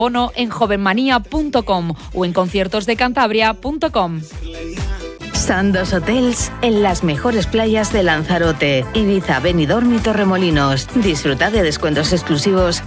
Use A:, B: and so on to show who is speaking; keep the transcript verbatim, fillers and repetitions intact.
A: Bono en jovenmanía punto com o en conciertos de cantabria punto com.
B: Sandos Hotels en las mejores playas de Lanzarote, Ibiza, Benidorm y Torremolinos. Disfruta de descuentos exclusivos